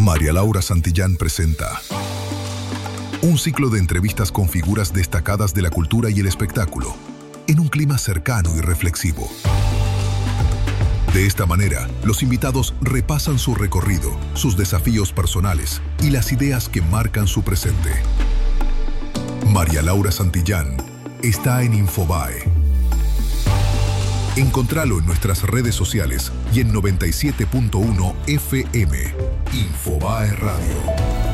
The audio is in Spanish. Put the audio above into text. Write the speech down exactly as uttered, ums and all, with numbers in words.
María Laura Santillán presenta un ciclo de entrevistas con figuras destacadas de la cultura y el espectáculo, en un clima cercano y reflexivo. De esta manera, los invitados repasan su recorrido, sus desafíos personales y las ideas que marcan su presente. María Laura Santillán está en Infobae. Encontralo en nuestras redes sociales y en noventa y siete punto uno F M. Infobae Radio.